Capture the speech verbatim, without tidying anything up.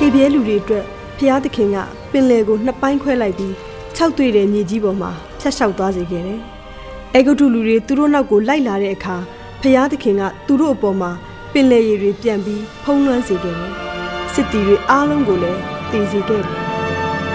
ဟေပြဲလူတွေအတွက်ဖျားသခင်ကပင်လယ်ကိုနှစ်ပိုင်းခွဲလိုက်ပြီးခြောက်သွေ့တဲ့မြေကြီးပေါ်မှာဖြတ်လျှောက်သွားစေခဲ့တယ်။အေဂုတ္တုလူတွေသူတို့နောက်ကိုလိုက်လာတဲ့အခါဖျားသခင်ကသူတို့အပေါ်မှာပင်လယ်ရေတွေပြန်ပြီးဖုံးလွှမ်းစေခဲ့တယ်။စစ်တီတွေအားလုံးကိုလည်းတည်စေခဲ့တယ်။